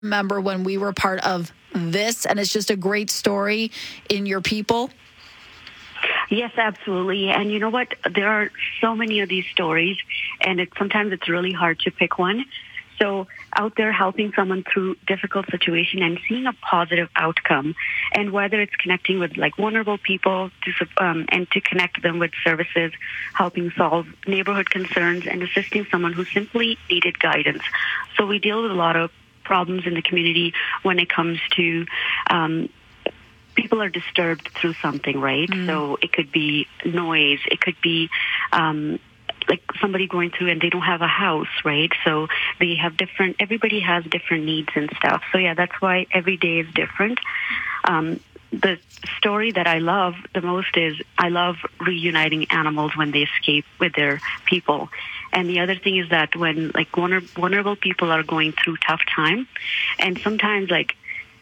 remember when we were part of this, and it's just a great story in your people? Yes, absolutely. And you know what? There are so many of these stories, and sometimes it's really hard to pick one. So out there helping someone through difficult situation and seeing a positive outcome, and whether it's connecting with like vulnerable people and to connect them with services, helping solve neighborhood concerns, and assisting someone who simply needed guidance. So we deal with a lot of problems in the community when it comes to people are disturbed through something, right? So it could be noise, it could be like somebody going through and they don't have a house, right? So they have everybody has different needs and stuff. So yeah, that's why every day is different. The story that I love the most is I love reuniting animals when they escape with their people. And the other thing is that when like vulnerable people are going through tough time, and sometimes like,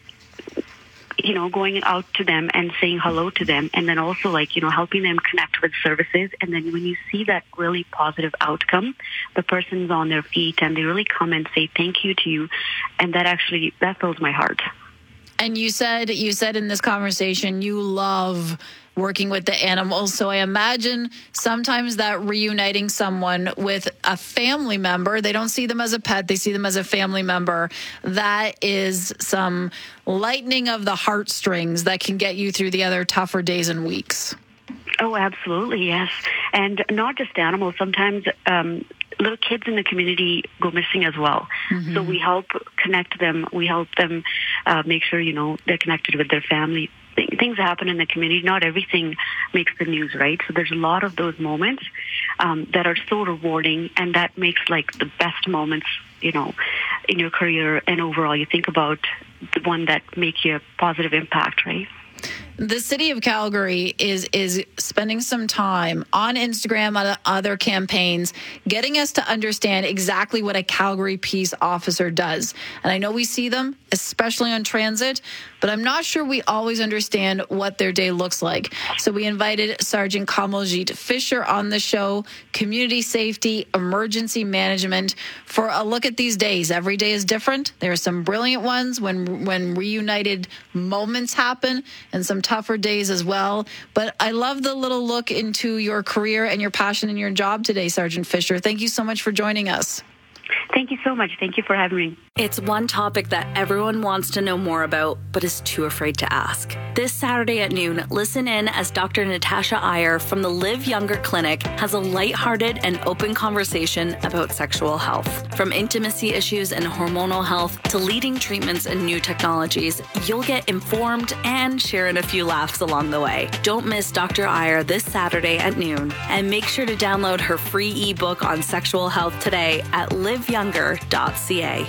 you know, going out to them and saying hello to them, and then also like, you know, helping them connect with services. And then when you see that really positive outcome, the person's on their feet and they really come and say thank you to you. And that fills my heart. And you said in this conversation, you love working with the animals. So I imagine sometimes that reuniting someone with a family member, they don't see them as a pet, they see them as a family member. That is some lightening of the heartstrings that can get you through the other tougher days and weeks. Oh, absolutely, yes. And not just animals. Sometimes little kids in the community go missing as well. So we help connect them. We help them make sure, you know, they're connected with their family. Things happen in the community. Not everything makes the news, right? So there's a lot of those moments that are so rewarding, and that makes like the best moments, you know, in your career and overall. You think about the one that make you a positive impact, right? The city of Calgary is spending some time on Instagram and other campaigns getting us to understand exactly what a Calgary Peace Officer does. And I know we see them, especially on transit, but I'm not sure we always understand what their day looks like. So we invited Sergeant Kamaljit Fisher on the show, community safety, emergency management, for a look at these days. Every day is different. There are some brilliant ones when reunited moments happen, and some tougher days as well. But I love the little look into your career and your passion in your job today, Sergeant Fisher. Thank you so much for joining us. Thank you so much. Thank you for having me. It's one topic that everyone wants to know more about, but is too afraid to ask. This Saturday at noon, listen in as Dr. Natasha Iyer from the Live Younger Clinic has a lighthearted and open conversation about sexual health. From intimacy issues and hormonal health to leading treatments and new technologies, you'll get informed and share in a few laughs along the way. Don't miss Dr. Iyer this Saturday at noon, and make sure to download her free ebook on sexual health today at liveyounger.ca.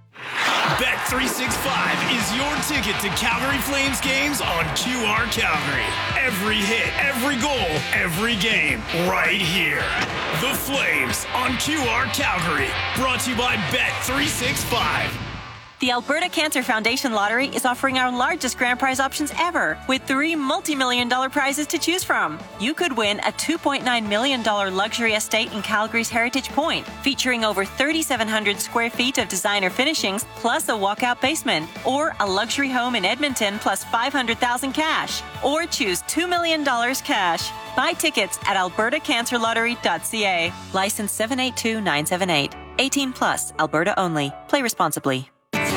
Bet365 is your ticket to Calgary Flames games on QR Calgary. Every hit, every goal, every game, right here. The Flames on QR Calgary. Brought to you by Bet365. The Alberta Cancer Foundation Lottery is offering our largest grand prize options ever, with 3 multi-million-dollar prizes to choose from. You could win a $2.9 million luxury estate in Calgary's Heritage Point, featuring over 3,700 square feet of designer finishings, plus a walkout basement, or a luxury home in Edmonton, plus $500,000 cash, or choose $2 million cash. Buy tickets at albertacancerlottery.ca. License 782978. 18 plus, Alberta only. Play responsibly.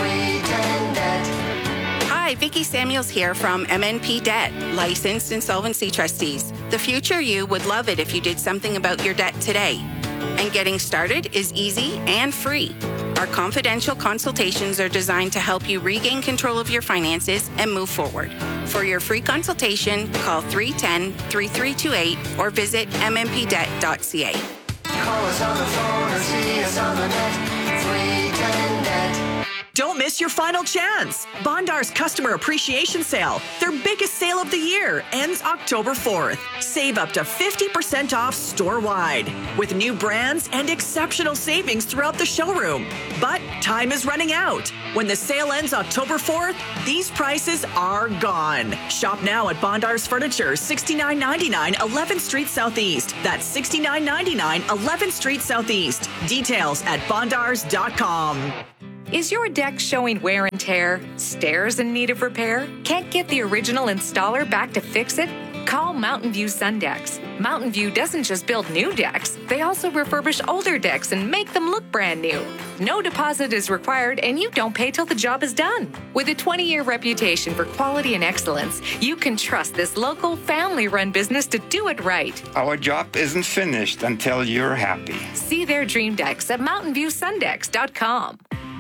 Hi, Vicki Samuels here from MNP Debt, licensed insolvency trustees. The future you would love it if you did something about your debt today. And getting started is easy and free. Our confidential consultations are designed to help you regain control of your finances and move forward. For your free consultation, call 310-3328 or visit mmpdebt.ca. Call us on the phone or see us on the net. 310 net. Don't miss your final chance. Bondar's Customer Appreciation Sale, their biggest sale of the year, ends October 4th. Save up to 50% off store-wide with new brands and exceptional savings throughout the showroom. But time is running out. When the sale ends October 4th, these prices are gone. Shop now at Bondar's Furniture, $69.99 11th Street Southeast. That's $69.99 11th Street Southeast. Details at bondars.com. Is your deck showing wear and tear? Stairs in need of repair? Can't get the original installer back to fix it? Call Mountain View Sun-Decks. Mountain View doesn't just build new decks, they also refurbish older decks and make them look brand new. No deposit is required and you don't pay till the job is done. With a 20-year reputation for quality and excellence, you can trust this local family-run business to do it right. Our job isn't finished until you're happy. See their dream decks at mountainviewsundecks.com.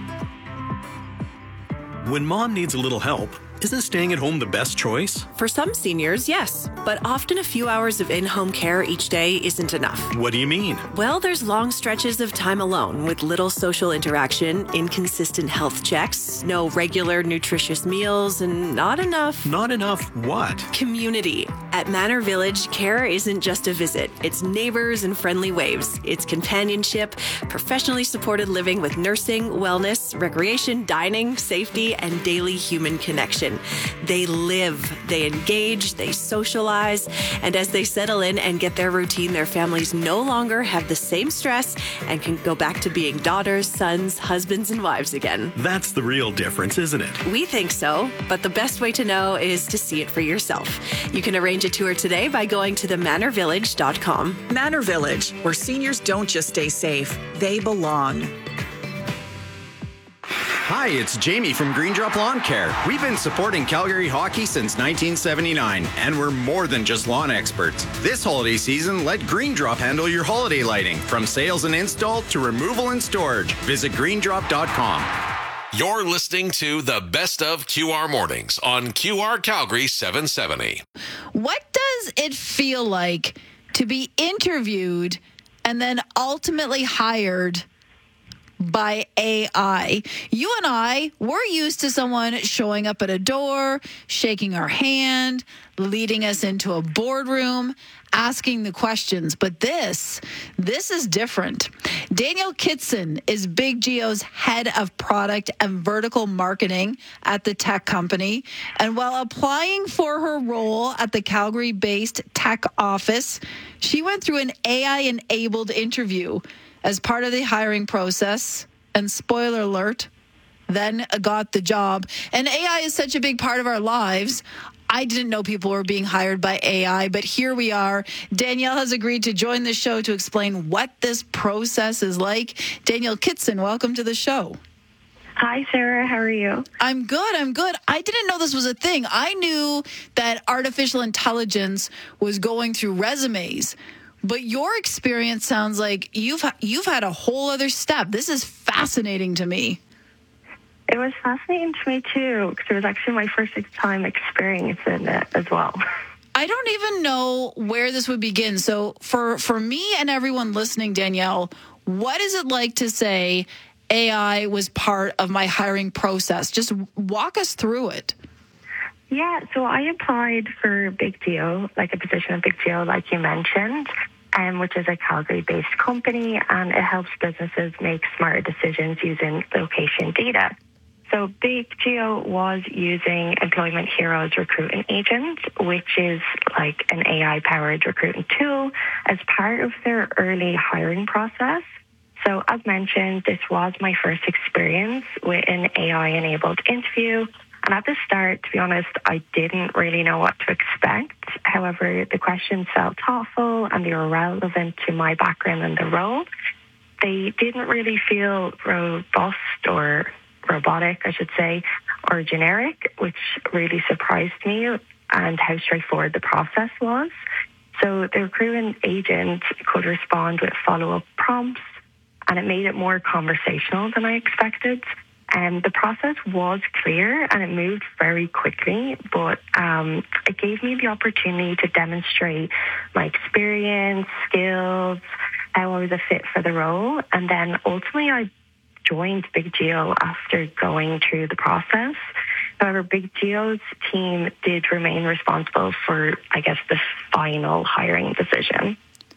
When mom needs a little help, isn't staying at home the best choice? For some seniors, yes. But often a few hours of in-home care each day isn't enough. What do you mean? Well, there's long stretches of time alone with little social interaction, inconsistent health checks, no regular nutritious meals, and not enough... Not enough what? Community. At Manor Village, care isn't just a visit. It's neighbors and friendly waves. It's companionship, professionally supported living with nursing, wellness, recreation, dining, safety, and daily human connection. They live, they engage, they socialize, and as they settle in and get their routine, their families no longer have the same stress and can go back to being daughters, sons, husbands, and wives again. That's the real difference, isn't it? We think so, but the best way to know is to see it for yourself. You can arrange a tour today by going to themanorvillage.com. Manor Village, where seniors don't just stay safe, they belong. Hi, it's Jamie from Green Drop Lawn Care. We've been supporting Calgary hockey since 1979, and we're more than just lawn experts. This holiday season, let Green Drop handle your holiday lighting, from sales and install to removal and storage. Visit greendrop.com. You're listening to the Best of QR Mornings on QR Calgary 770. What does it feel like to be interviewed and then ultimately hired by AI? You and I, we're used to someone showing up at a door, shaking our hand, leading us into a boardroom, asking the questions. But this is different. Danielle Kitson is Big Geo's head of product and vertical marketing at the tech company. And while applying for her role at the Calgary-based tech office, she went through an AI-enabled interview as part of the hiring process, and spoiler alert, then got the job. And AI is such a big part of our lives. I didn't know people were being hired by AI, but here we are. Danielle has agreed to join the show to explain what this process is like. Danielle Kitson, welcome to the show. Hi, Sarah. How are you? I'm good. I didn't know this was a thing. I knew that artificial intelligence was going through resumes. But your experience sounds like you've had a whole other step. This is fascinating to me. It was fascinating to me, too, because it was actually my first time experiencing it as well. I don't even know where this would begin. So for me and everyone listening, Danielle, what is it like to say AI was part of my hiring process? Just walk us through it. Yeah, so I applied for Big Geo, like a position of Big Geo, like you mentioned, which is a Calgary-based company, and it helps businesses make smarter decisions using location data. So Big Geo was using Employment Heroes Recruiting Agent, which is like an AI-powered recruiting tool, as part of their early hiring process. So as mentioned, this was my first experience with an AI-enabled interview. And at the start, to be honest, I didn't really know what to expect. However, the questions felt thoughtful and they were relevant to my background and the role. They didn't really feel robust or robotic, I should say, or generic, which really surprised me, and how straightforward the process was. So the recruiting agent could respond with follow-up prompts, and it made it more conversational than I expected. The process was clear and it moved very quickly, but it gave me the opportunity to demonstrate my experience, skills, how I was a fit for the role. And then ultimately I joined Big Geo after going through the process. However, Big Geo's team did remain responsible for, I guess, the final hiring decision.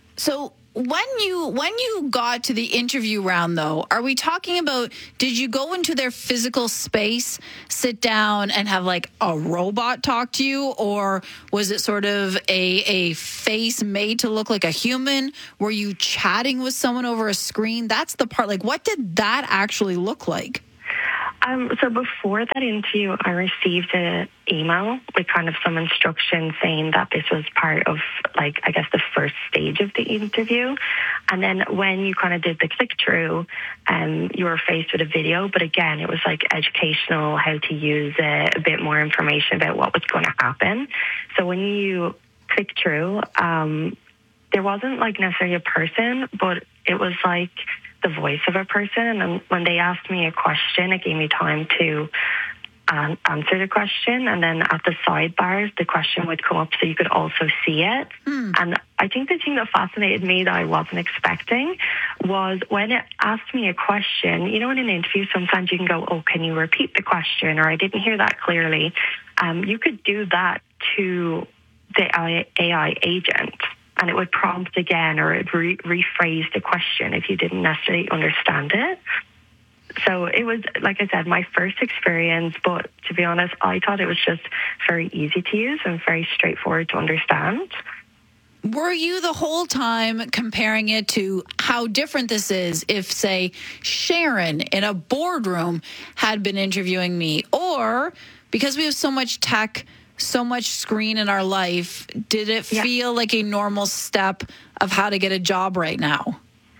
So when you got to the interview round, though, are we talking about, did you go into their physical space, sit down, and have like a robot talk to you? Or was it sort of a face made to look like a human? Were you chatting with someone over a screen? That's the part, like, what did that actually look like? So before that interview, I received an email with kind of some instructions saying that this was part of, like, I guess the first stage of the interview. And then when you kind of did the click-through, you were faced with a video. But again, it was like educational, how to use it, a bit more information about what was going to happen. So when you click through, there wasn't like necessarily a person, but it was like the voice of a person. And when they asked me a question, it gave me time to answer the question. And then at the sidebars, the question would come up so you could also see it. And I think the thing that fascinated me that I wasn't expecting was when it asked me a question, you know, in an interview, sometimes you can go, oh, can you repeat the question? Or I didn't hear that clearly. You could do that to the AI agent, and it would prompt again, or it would rephrase the question if you didn't necessarily understand it. So it was, like I said, my first experience, but to be honest, I thought it was just very easy to use and very straightforward to understand. Were you the whole time comparing it to how different this is if, say, Sharon in a boardroom had been interviewing me? Or because we have so much tech, so much screen in our life, did it feel like a normal step of how to get a job right now?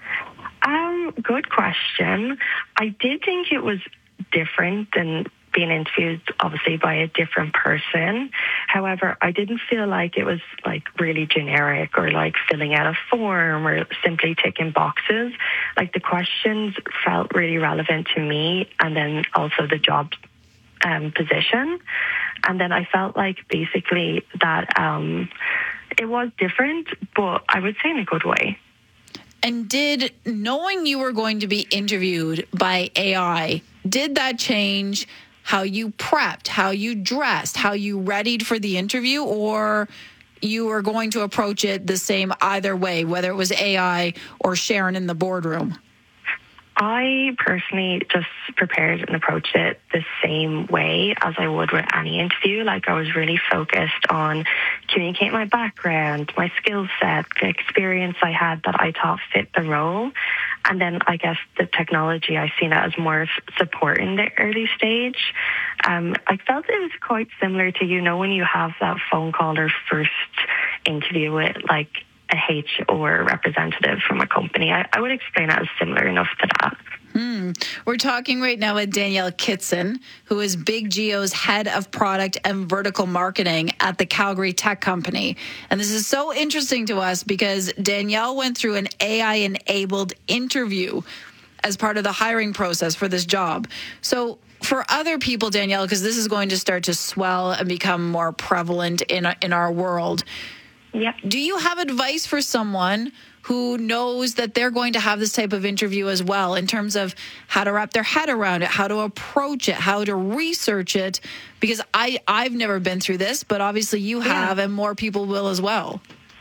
Good question. I did think it was different than being interviewed, obviously, by a different person. However, I didn't feel like it was like really generic or like filling out a form or simply ticking boxes. Like the questions felt really relevant to me, and then also the job position. And then I felt like basically that it was different, but I would say in a good way. And did knowing you were going to be interviewed by AI, did that change how you prepped, how you dressed, how you readied for the interview, or you were going to approach it the same either way, whether it was AI or Sharon in the boardroom? I personally just prepared and approached it the same way as I would with any interview. Like, I was really focused on communicating my background, my skill set, the experience I had that I thought fit the role. And then I guess the technology, I seen it as more support in the early stage. I felt it was quite similar to, you know, when you have that phone call or first interview with like a HR representative from a company. I would explain it as similar enough to that. We're talking right now with Danielle Kitson, who is Big Geo's head of product and vertical marketing at the Calgary Tech Company. And this is so interesting to us because Danielle went through an AI-enabled interview as part of the hiring process for this job. So for other people, Danielle, because this is going to start to swell and become more prevalent in our world, do you have advice for someone who knows that they're going to have this type of interview as well, in terms of how to wrap their head around it, how to approach it, how to research it? Because I've never been through this, but obviously you have, and more people will as well.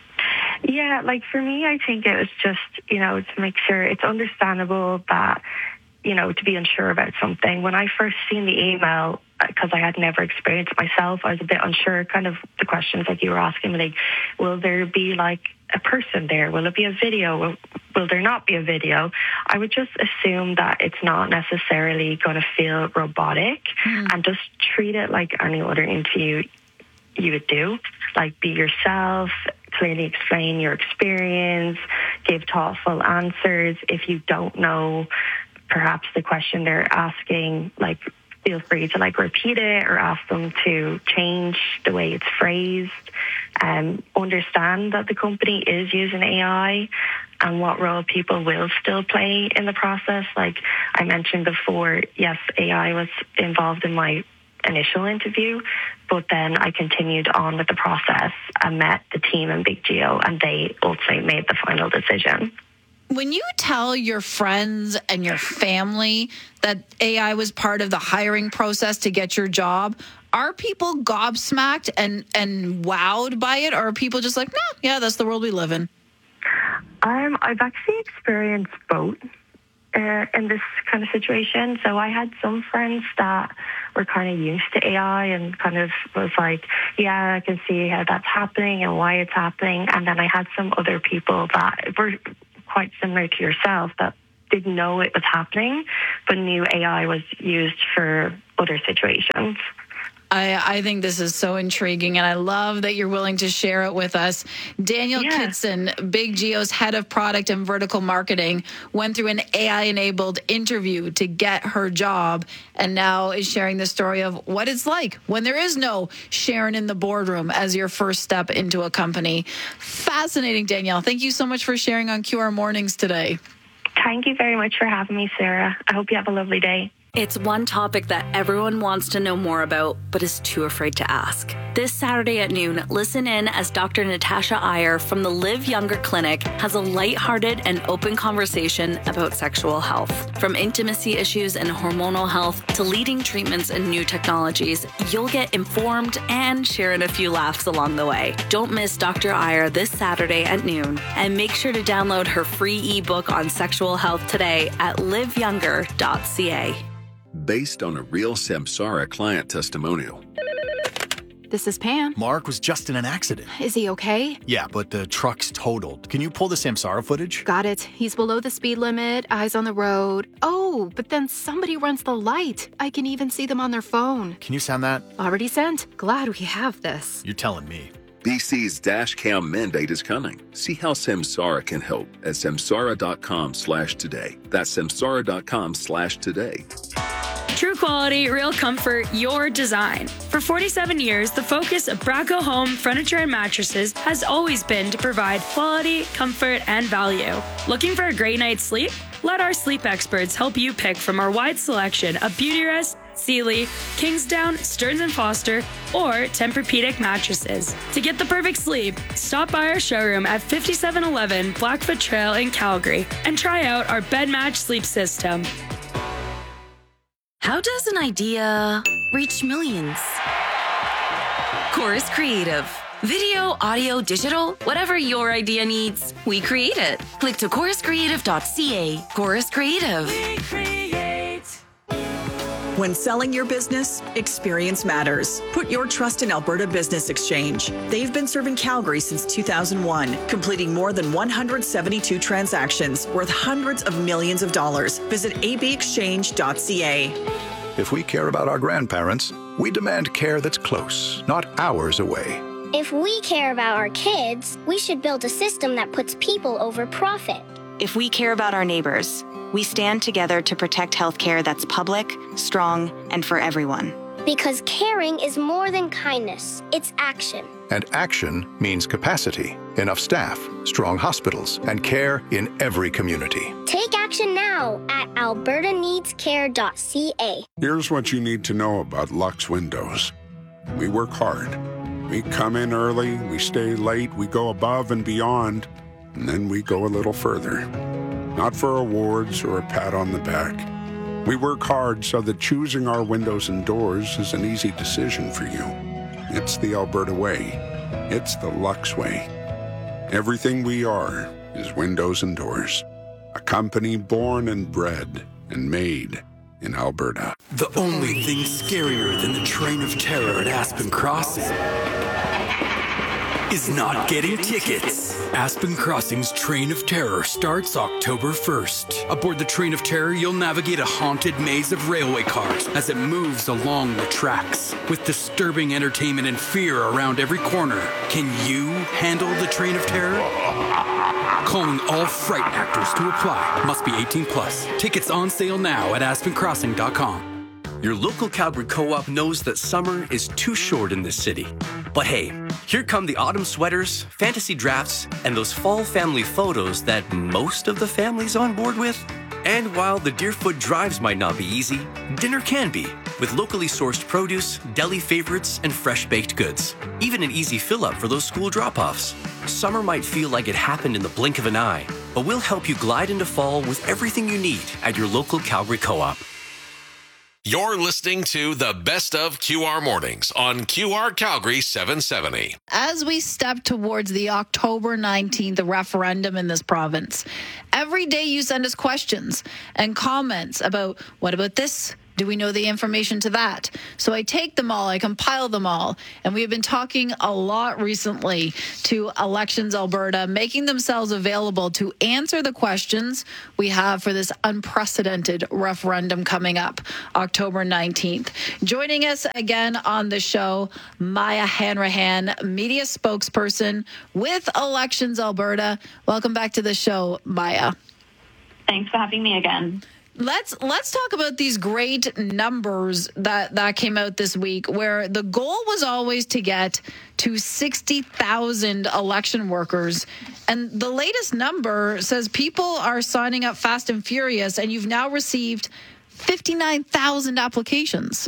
Yeah, like for me, I think it was just, you know, to make sure it's understandable that, you know, to be unsure about something. When I first seen the email, because I had never experienced it myself, I was a bit unsure, kind of the questions like you were asking me, like, will there be like a person there? Will it be a video? Will there not be a video? I would just assume that it's not necessarily going to feel robotic and just treat it like any other interview you would do. Like, be yourself, clearly explain your experience, give thoughtful answers. If you don't know perhaps the question they're asking, like, feel free to like repeat it or ask them to change the way it's phrased. Understand that the company is using AI and what role people will still play in the process. Like I mentioned before, yes, AI was involved in my initial interview, but then I continued on with the process and met the team in Big Geo, and they ultimately made the final decision. When you tell your friends and your family that AI was part of the hiring process to get your job, are people gobsmacked and wowed by it? Or are people just like, nah, yeah, that's the world we live in? I've actually experienced both in this kind of situation. So I had some friends that were kind of used to AI and kind of was like, yeah, I can see how that's happening and why it's happening. And then I had some other people that were quite similar to yourself, that didn't know it was happening, but knew AI was used for other situations. I think this is so intriguing, and I love that you're willing to share it with us. Danielle Kitson, Big Geo's head of product and vertical marketing, went through an AI-enabled interview to get her job, and now is sharing the story of what it's like when there is no Sharon in the boardroom as your first step into a company. Fascinating, Danielle. Thank you so much for sharing on QR Mornings today. Thank you very much for having me, Sarah. I hope you have a lovely day. It's one topic that everyone wants to know more about, but is too afraid to ask. This Saturday at noon, listen in as Dr. Natasha Iyer from the Live Younger Clinic has a lighthearted and open conversation about sexual health. From intimacy issues and hormonal health to leading treatments and new technologies, you'll get informed and share in a few laughs along the way. Don't miss Dr. Iyer this Saturday at noon, and make sure to download her free ebook on sexual health today at liveyounger.ca. Based on a real Samsara client testimonial. This is Pam. Mark was just in an accident. Is he okay? Yeah, but the truck's totaled. Can you pull the Samsara footage? Got it. He's below the speed limit, eyes on the road. Oh, but then somebody runs the light. I can even see them on their phone. Can you sound that? Already sent. Glad we have this. You're telling me. BC's dash cam mandate is coming. See how Samsara can help at samsara.com/today. That's samsara.com/today. True quality, real comfort, your design. For 47 years, the focus of Braco Home Furniture and Mattresses has always been to provide quality, comfort, and value. Looking for a great night's sleep? Let our sleep experts help you pick from our wide selection of Beautyrest, Sealy, Kingsdown, Stearns & Foster, or Tempur-Pedic mattresses. To get the perfect sleep, stop by our showroom at 5711 Blackfoot Trail in Calgary and try out our bed match sleep system. How does an idea reach millions? Chorus Creative. Video, audio, digital, whatever your idea needs, we create it. Click to choruscreative.ca. Chorus Creative. When selling your business, experience matters. Put your trust in Alberta Business Exchange. They've been serving Calgary since 2001, completing more than 172 transactions worth hundreds of millions of dollars. Visit abexchange.ca. If we care about our grandparents, we demand care that's close, not hours away. If we care about our kids, we should build a system that puts people over profit. If we care about our neighbors, we stand together to protect healthcare that's public, strong, and for everyone. Because caring is more than kindness, it's action. And action means capacity, enough staff, strong hospitals, and care in every community. Take action now at albertaneedscare.ca. Here's what you need to know about Lux Windows. We work hard. We come in early, we stay late, we go above and beyond, and then we go a little further. Not for awards or a pat on the back. We work hard so that choosing our windows and doors is an easy decision for you. It's the Alberta way. It's the Lux way. Everything we are is windows and doors. A company born and bred and made in Alberta. The only thing scarier than the train of terror at Aspen Crossing is not getting tickets. Aspen Crossing's Train of Terror starts October 1st. Aboard the Train of Terror, you'll navigate a haunted maze of railway cars as it moves along the tracks, with disturbing entertainment and fear around every corner. Can you handle the Train of Terror? Calling all fright actors to apply. Must be 18 plus. Tickets on sale now at aspencrossing.com. Your local Calgary Co-op knows that summer is too short in this city. But hey, here come the autumn sweaters, fantasy drafts, and those fall family photos that most of the family's on board with. And while the Deerfoot drives might not be easy, dinner can be, with locally sourced produce, deli favorites, and fresh baked goods. Even an easy fill-up for those school drop-offs. Summer might feel like it happened in the blink of an eye, but we'll help you glide into fall with everything you need at your local Calgary Co-op. You're listening to the Best of QR Mornings on QR Calgary 770. As we step towards the October 19th referendum in this province, every day you send us questions and comments about what about this? Do we know the information to that? So I take them all, I compile them all, and we have been talking a lot recently to Elections Alberta, making themselves available to answer the questions we have for this unprecedented referendum coming up October 19th. Joining us again on the show, Maya Hanrahan, media spokesperson with Elections Alberta. Welcome back to the show, Maya. Thanks for having me again. Let's talk about these great numbers that came out this week, where the goal was always to get to 60,000 election workers. And the latest number says people are signing up fast and furious, and you've now received 59,000 applications.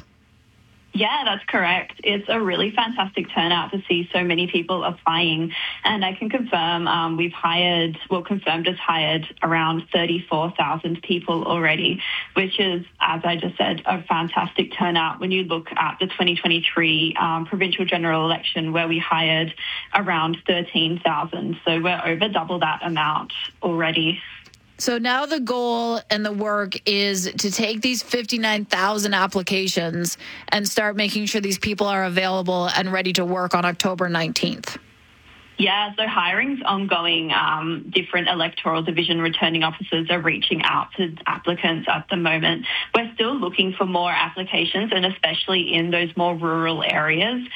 Yeah, that's correct. It's a really fantastic turnout to see so many people applying. And I can confirm we've confirmed has hired around 34,000 people already, which is, as I just said, a fantastic turnout when you look at the 2023 provincial general election, where we hired around 13,000. So we're over double that amount already. So now the goal and the work is to take these 59,000 applications and start making sure these people are available and ready to work on October 19th. Yeah, so hiring's ongoing. Different electoral division returning officers are reaching out to applicants at the moment. We're still looking for more applications, and especially in those more rural areas,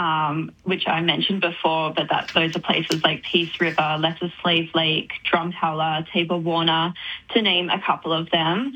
which I mentioned before, but those are places like Peace River, Lesser Slave Lake, Drumheller, Tabor-Warner, to name a couple of them.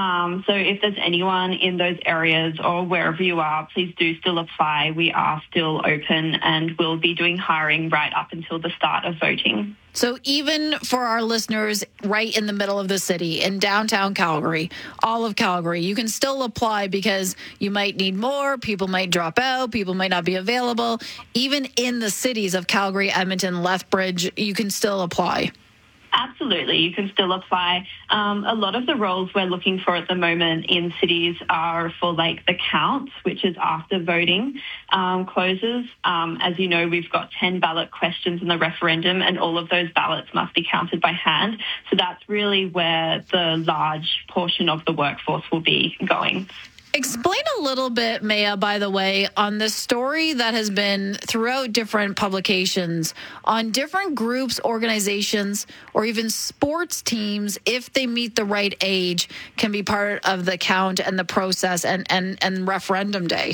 So if there's anyone in those areas or wherever you are, please do still apply. We are still open and we'll be doing hiring right up until the start of voting. So even for our listeners right in the middle of the city, in downtown Calgary, all of Calgary, you can still apply because you might need more, people might drop out, people might not be available. Even in the cities of Calgary, Edmonton, Lethbridge, you can still apply. Absolutely, you can still apply. A lot of the roles we're looking for at the moment in cities are for like the count, which is after voting closes. As you know, we've got 10 ballot questions in the referendum, and all of those ballots must be counted by hand. So that's really where the large portion of the workforce will be going. Explain a little bit, Maya, by the way, on the story that has been throughout different publications on different groups, organizations, or even sports teams, if they meet the right age, can be part of the count and the process and referendum day.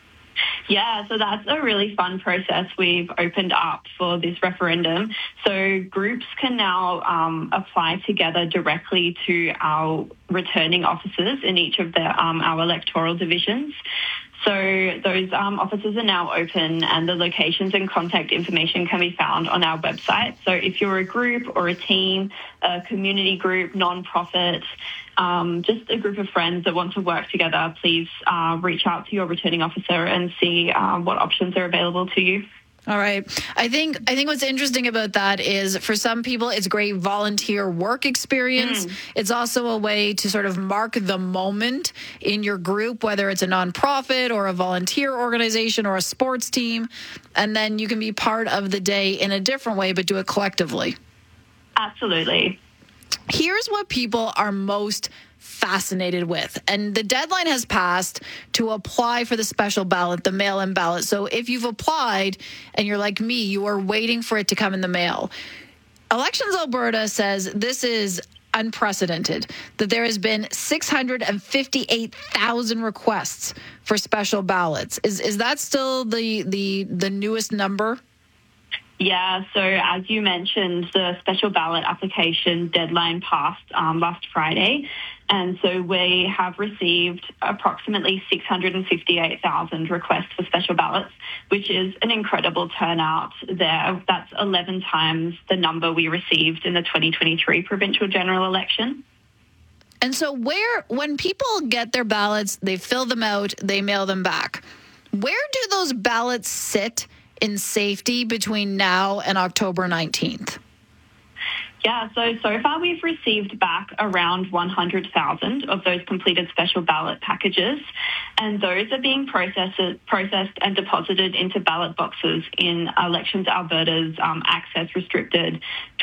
Yeah, so that's a really fun process we've opened up for this referendum. So groups can now apply together directly to our returning officers in each of our electoral divisions. So those offices are now open, and the locations and contact information can be found on our website. So if you're a group or a team, a community group, non-profit, just a group of friends that want to work together, please reach out to your returning officer and see what options are available to you. All right. I think what's interesting about that is for some people, it's great volunteer work experience. It's also a way to sort of mark the moment in your group, whether it's a nonprofit or a volunteer organization or a sports team. And then you can be part of the day in a different way, but do it collectively. Absolutely. Here's what people are most fascinated with. And the deadline has passed to apply for the special ballot, the mail-in ballot. So if you've applied and you're like me, you are waiting for it to come in the mail. Elections Alberta says this is unprecedented, that there has been 658,000 requests for special ballots. Is that still the newest number? Yeah, so as you mentioned, the special ballot application deadline passed last Friday. And so we have received approximately 658,000 requests for special ballots, which is an incredible turnout there. That's 11 times the number we received in the 2023 provincial general election. And so when people get their ballots, they fill them out, they mail them back. Where do those ballots sit in safety between now and October 19th? Yeah, so far we've received back around 100,000 of those completed special ballot packages, and those are being processed and deposited into ballot boxes in Elections Alberta's access-restricted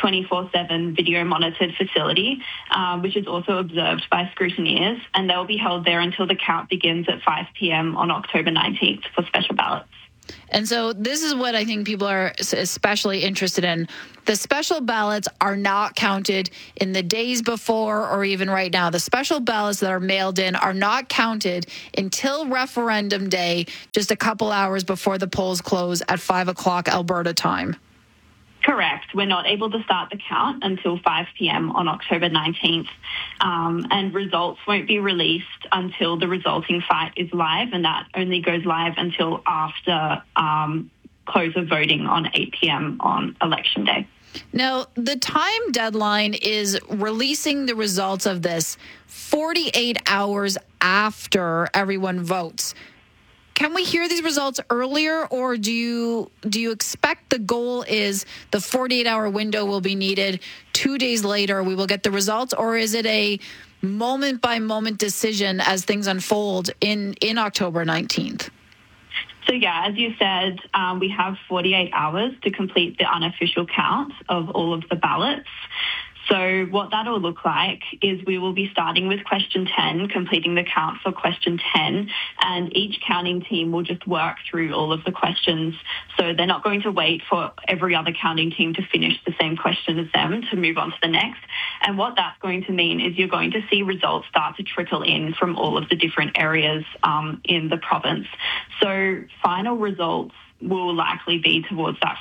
24/7 video-monitored facility, which is also observed by scrutineers, and they'll be held there until the count begins at 5 p.m. on October 19th for special ballots. And so this is what I think people are especially interested in. The special ballots are not counted in the days before or even right now. The special ballots that are mailed in are not counted until referendum day, just a couple hours before the polls close at 5 o'clock Alberta time. Correct. We're not able to start the count until 5 p.m. on October 19th, and results won't be released until the resulting fight is live, and that only goes live until after close of voting on 8 p.m. on Election Day. Now, the time deadline is releasing the results of this 48 hours after everyone votes. Can we hear these results earlier, or do you expect the goal is the 48-hour window will be needed, 2 days later we will get the results, or is it a moment-by-moment decision as things unfold in October 19th? So, yeah, as you said, we have 48 hours to complete the unofficial count of all of the ballots. So what that'll look like is we will be starting with question 10, completing the count for question 10, and each counting team will just work through all of the questions. So they're not going to wait for every other counting team to finish the same question as them to move on to the next. And what that's going to mean is you're going to see results start to trickle in from all of the different areas in the province. So final results will likely be towards that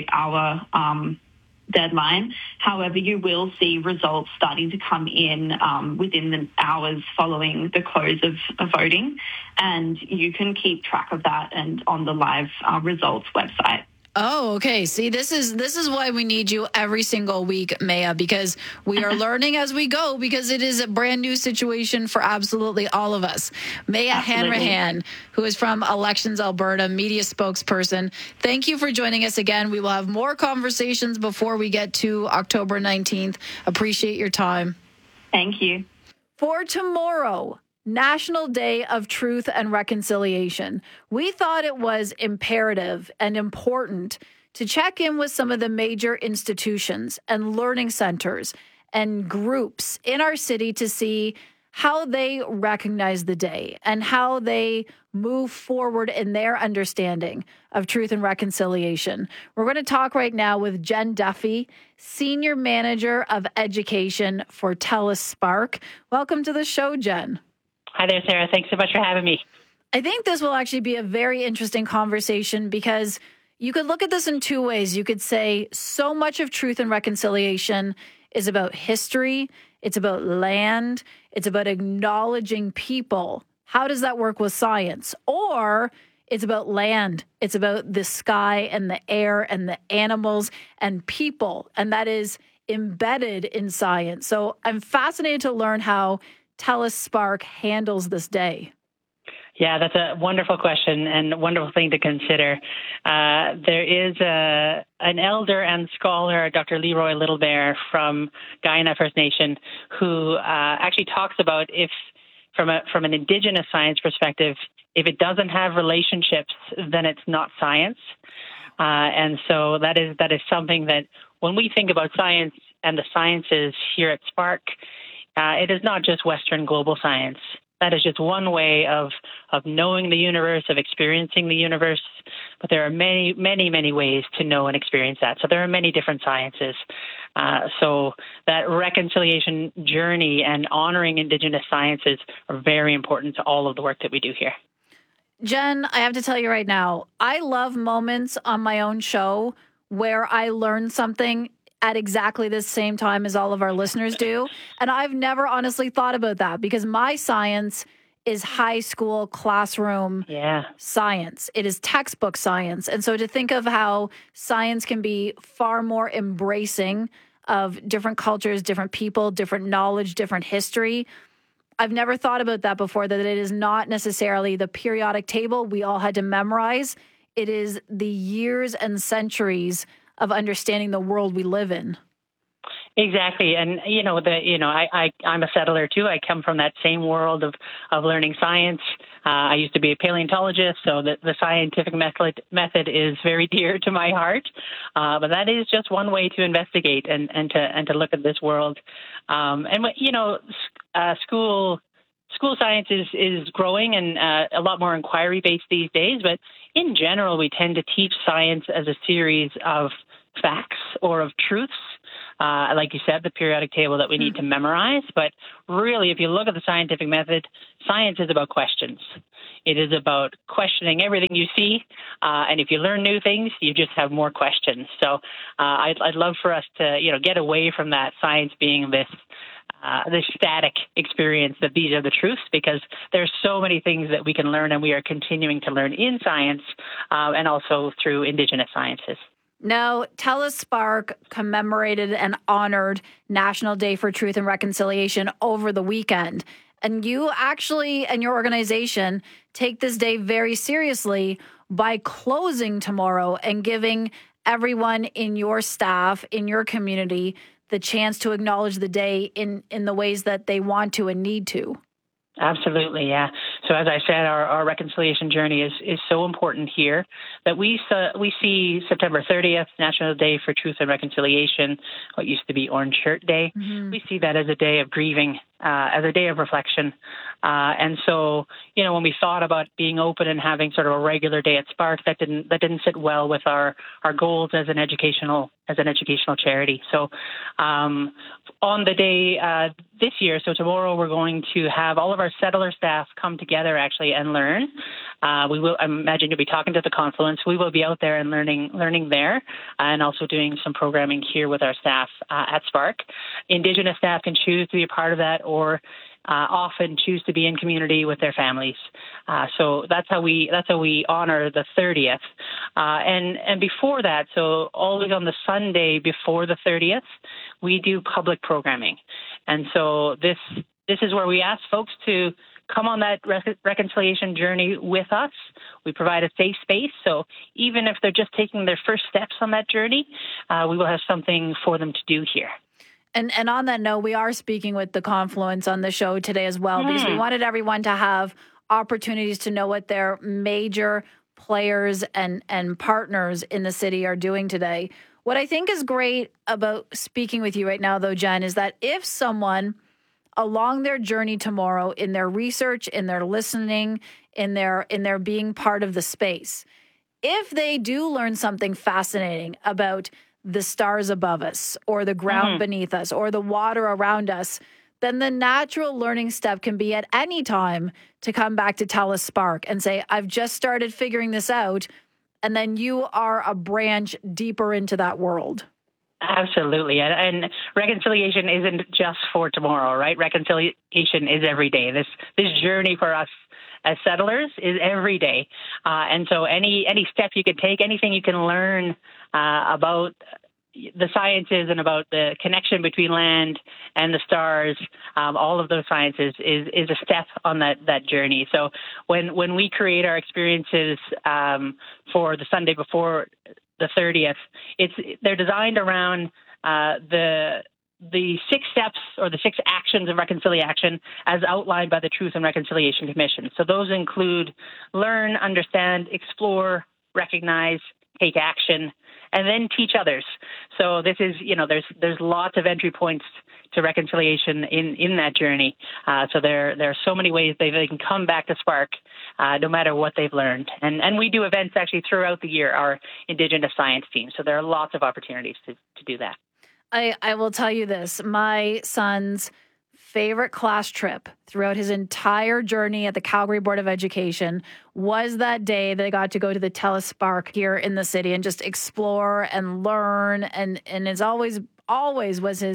48-hour deadline. However, you will see results starting to come in within the hours following the close of voting, and you can keep track of that and on the live results website. Oh, okay. See, this is why we need you every single week, Maya, because we are learning as we go, because it is a brand new situation for absolutely all of us. Maya Hanrahan, who is from Elections Alberta, media spokesperson, thank you for joining us again. We will have more conversations before we get to October 19th. Appreciate your time. Thank you. For tomorrow, National Day of Truth and Reconciliation, we thought it was imperative and important to check in with some of the major institutions and learning centers and groups in our city to see how they recognize the day and how they move forward in their understanding of truth and reconciliation. We're going to talk right now with Jen Duffy, Senior Manager of Education for TELUS Spark. Welcome to the show, Jen. Hi there, Sarah. Thanks so much for having me. I think this will actually be a very interesting conversation because you could look at this in two ways. You could say so much of truth and reconciliation is about history. It's about land. It's about acknowledging people. How does that work with science? Or it's about land. It's about the sky and the air and the animals and people. And that is embedded in science. So I'm fascinated to learn how TELUS Spark handles this day. Yeah, that's a wonderful question and a wonderful thing to consider. There is an elder and scholar, Dr. Leroy Littlebear from Guyana First Nation, who actually talks about if, from an Indigenous science perspective, if it doesn't have relationships, then it's not science. And so that is something that when we think about science and the sciences here at Spark, it is not just Western global science. That is just one way of knowing the universe, of experiencing the universe. But there are many, many, many ways to know and experience that. So there are many different sciences. So that reconciliation journey and honoring Indigenous sciences are very important to all of the work that we do here. Jen, I have to tell you right now, I love moments on my own show where I learn something at exactly the same time as all of our listeners do. And I've never honestly thought about that because my science is high school classroom science. It is textbook science. And so to think of how science can be far more embracing of different cultures, different people, different knowledge, different history, I've never thought about that before, that it is not necessarily the periodic table we all had to memorize. It is the years and centuries of understanding the world we live in. Exactly. And, I'm a settler too. I come from that same world of learning science. I used to be a paleontologist, so the scientific method is very dear to my heart. But that is just one way to investigate and to look at this world. School science is growing and a lot more inquiry-based these days. But in general, we tend to teach science as a series of facts or of truths. Like you said, the periodic table that we need to memorize. But really, if you look at the scientific method, science is about questions. It is about questioning everything you see. And if you learn new things, you just have more questions. So I'd love for us to, get away from that science being this static experience that these are the truths, because there's so many things that we can learn and we are continuing to learn in science and also through Indigenous sciences. Now, TELUSPARC commemorated and honored National Day for Truth and Reconciliation over the weekend. And you actually and your organization take this day very seriously by closing tomorrow and giving everyone in your staff, in your community, the chance to acknowledge the day in the ways that they want to and need to. Absolutely, yeah. So as I said, our reconciliation journey is so important here that we see September 30th, National Day for Truth and Reconciliation, what used to be Orange Shirt Day. Mm-hmm. We see that as a day of grieving, as a day of reflection. And so, when we thought about being open and having sort of a regular day at Spark, that didn't sit well with our goals as an educational charity. So on the day this year, so tomorrow, we're going to have all of our settler staff come together actually and learn. We will, I imagine you'll be talking to the Confluence. We will be out there and learning there, and also doing some programming here with our staff at Spark. Indigenous staff can choose to be a part of that, or often choose to be in community with their families. So that's how we honor the 30th. And before that, so always on the Sunday before the 30th, we do public programming. And so this is where we ask folks to come on that reconciliation journey with us. We provide a safe space. So even if they're just taking their first steps on that journey, we will have something for them to do here. And on that note, we are speaking with the Confluence on the show today as well, because we wanted everyone to have opportunities to know what their major players and partners in the city are doing today. What I think is great about speaking with you right now, though, Jen, is that if someone along their journey tomorrow, in their research, in their listening, in their being part of the space, if they do learn something fascinating about the stars above us or the ground beneath us or the water around us, then the natural learning step can be at any time to come back to TELUSPARC and say, I've just started figuring this out. And then you are a branch deeper into that world. Absolutely. And reconciliation isn't just for tomorrow, right? Reconciliation is every day. This journey for us as settlers is every day. And so any step you can take, anything you can learn about the sciences and about the connection between land and the stars, all of those sciences is a step on that journey. So when we create our experiences for the Sunday before the 30th, they're designed around the 6 steps or the 6 actions of reconciliation as outlined by the Truth and Reconciliation Commission. So those include learn, understand, explore, recognize, take action, and then teach others. So this is, there's lots of entry points to reconciliation in that journey. So there are so many ways they can come back to Spark no matter what they've learned. And we do events actually throughout the year, our Indigenous science team. So there are lots of opportunities to do that. I will tell you this. My son's favorite class trip throughout his entire journey at the Calgary Board of Education was that day they got to go to the TELUSPARC here in the city and just explore and learn. And it's always was his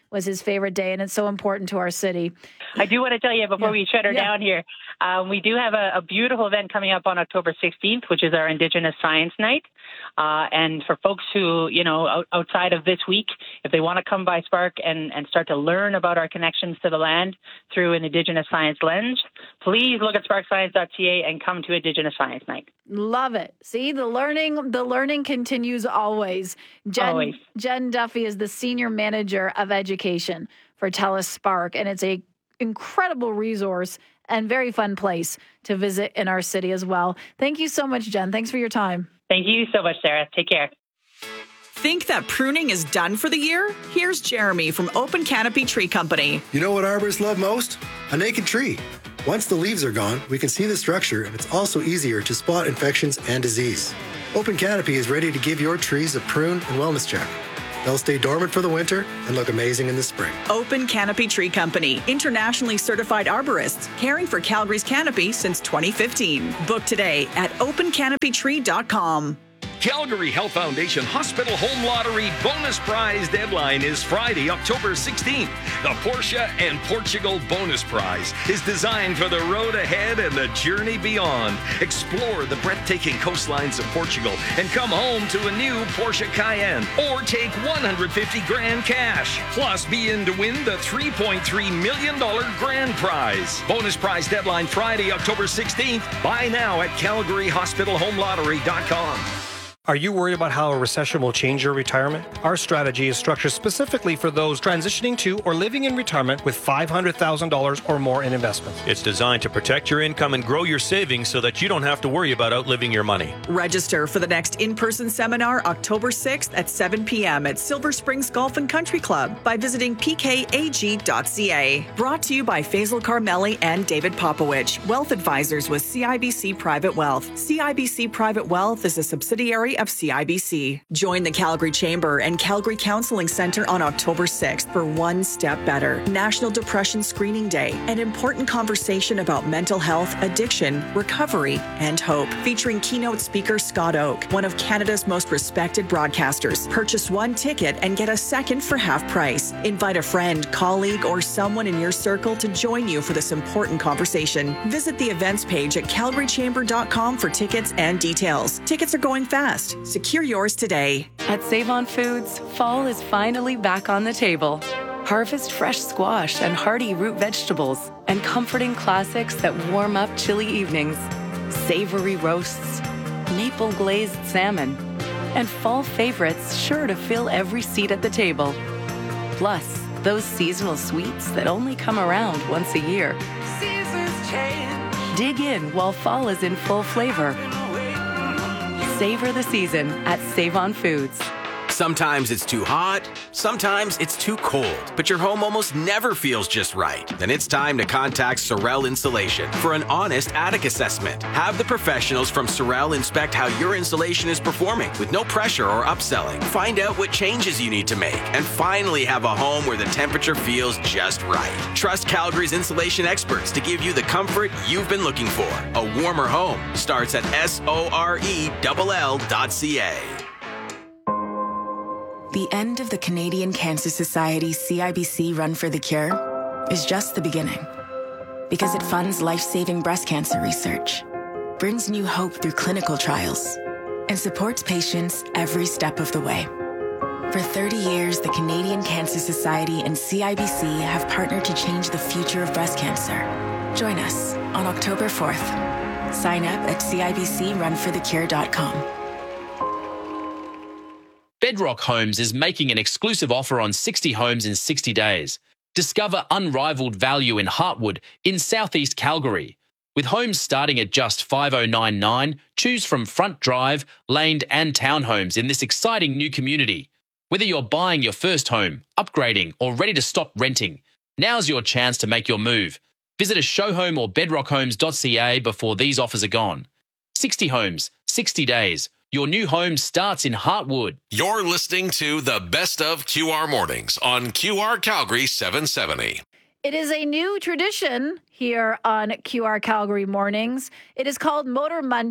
was his favorite day, and it's so important to our city. I do want to tell you before we shut her down here, we do have a beautiful event coming up on October 16th, which is our Indigenous Science Night. And for folks who, outside of this week, if they want to come by Spark and start to learn about our connections to the land through an Indigenous science lens, please look at sparkscience.ca and come to Indigenous Science Night. Love it. See, the learning continues always. Jen Duffy is the Senior Manager of Education for TELUS Spark, and it's a incredible resource and very fun place to visit in our city as well. Thank you so much, Jen. Thanks for your time. Thank you so much, Sarah. Take care. Think that pruning is done for the year? Here's Jeremy from Open Canopy Tree Company. You know what arborists love most? A naked tree. Once the leaves are gone, we can see the structure, and it's also easier to spot infections and disease. Open Canopy is ready to give your trees a prune and wellness check. They'll stay dormant for the winter and look amazing in the spring. Open Canopy Tree Company, internationally certified arborists, caring for Calgary's canopy since 2015. Book today at opencanopytree.com. Calgary Health Foundation Hospital Home Lottery bonus prize deadline is Friday, October 16th. The Porsche and Portugal bonus prize is designed for the road ahead and the journey beyond. Explore the breathtaking coastlines of Portugal and come home to a new Porsche Cayenne, or take $150,000 cash. Plus, be in to win the $3.3 million grand prize. Bonus prize deadline Friday, October 16th. Buy now at CalgaryHospitalHomeLottery.com. Are you worried about how a recession will change your retirement? Our strategy is structured specifically for those transitioning to or living in retirement with $500,000 or more in investments. It's designed to protect your income and grow your savings so that you don't have to worry about outliving your money. Register for the next in-person seminar October 6th at 7 p.m. at Silver Springs Golf and Country Club by visiting pkag.ca. Brought to you by Faisal Carmeli and David Popowich, wealth advisors with CIBC Private Wealth. CIBC Private Wealth is a subsidiary of CIBC. Join the Calgary Chamber and Calgary Counseling Center on October 6th for One Step Better, National Depression Screening Day, an important conversation about mental health, addiction, recovery, and hope. Featuring keynote speaker Scott Oak, one of Canada's most respected broadcasters. Purchase one ticket and get a second for half price. Invite a friend, colleague, or someone in your circle to join you for this important conversation. Visit the events page at calgarychamber.com for tickets and details. Tickets are going fast. Secure yours today. At Save-On Foods, fall is finally back on the table. Harvest fresh squash and hearty root vegetables and comforting classics that warm up chilly evenings. Savory roasts, maple glazed salmon, and fall favorites sure to fill every seat at the table. Plus, those seasonal sweets that only come around once a year. Seasons change. Dig in while fall is in full flavor. Savor the season at Save-On Foods. Sometimes it's too hot, sometimes it's too cold, but your home almost never feels just right. Then it's time to contact Sorel Insulation for an honest attic assessment. Have the professionals from Sorel inspect how your insulation is performing with no pressure or upselling. Find out what changes you need to make and finally have a home where the temperature feels just right. Trust Calgary's insulation experts to give you the comfort you've been looking for. A warmer home starts at sorell.ca. The end of the Canadian Cancer Society CIBC Run for the Cure is just the beginning, because it funds life-saving breast cancer research, brings new hope through clinical trials, and supports patients every step of the way. For 30 years, the Canadian Cancer Society and CIBC have partnered to change the future of breast cancer. Join us on October 4th. Sign up at CIBCRunforthecure.com. Bedrock Homes is making an exclusive offer on 60 homes in 60 days. Discover unrivaled value in Heartwood in southeast Calgary. With homes starting at just $5,099, choose from front drive, laned and townhomes in this exciting new community. Whether you're buying your first home, upgrading or ready to stop renting, now's your chance to make your move. Visit a showhome or bedrockhomes.ca before these offers are gone. 60 homes, 60 days. Your new home starts in Heartwood. You're listening to the Best of QR Mornings on QR Calgary 770. It is a new tradition here on QR Calgary Mornings. It is called Motor Monday.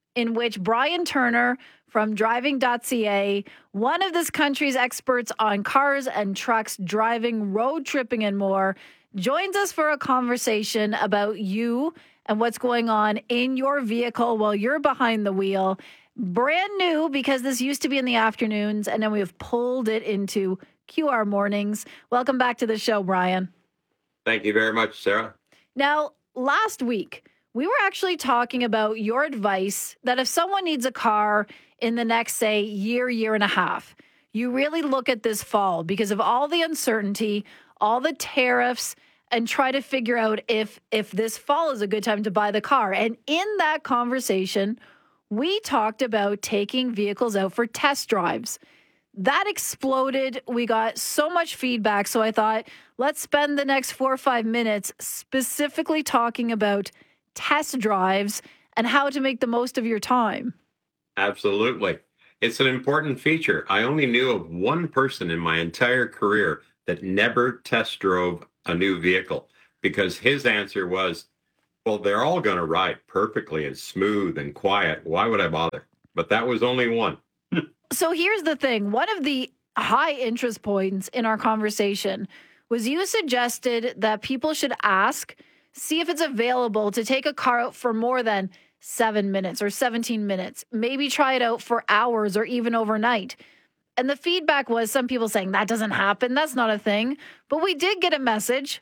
in which Brian Turner from driving.ca, one of this country's experts on cars and trucks, driving, road tripping, and more, joins us for a conversation about you and what's going on in your vehicle while you're behind the wheel. Brand new, because this used to be in the afternoons, and then we have pulled it into QR mornings. Welcome back to the show, Brian. Thank you very much, Sarah. Now, last week, we were actually talking about your advice that if someone needs a car in the next, say, year and a half, you really look at this fall because of all the uncertainty, all the tariffs, and try to figure out if this fall is a good time to buy the car. And in that conversation, we talked about taking vehicles out for test drives. That exploded. We got so much feedback. So I thought, let's spend the next 4 or 5 minutes specifically talking about test drives and how to make the most of your time. Absolutely. It's an important feature. I only knew of one person in my entire career that never test drove a new vehicle because his answer was, well, they're all going to ride perfectly and smooth and quiet. Why would I bother? But that was only one. So here's the thing. One of the high interest points in our conversation was you suggested that people should see if it's available to take a car out for more than 7 minutes or 17 minutes. Maybe try it out for hours or even overnight. And the feedback was some people saying that doesn't happen. That's not a thing. But we did get a message,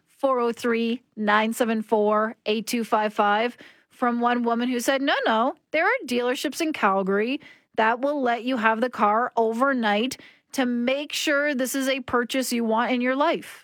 403-974-8255, from one woman who said, no, there are dealerships in Calgary that will let you have the car overnight to make sure this is a purchase you want in your life.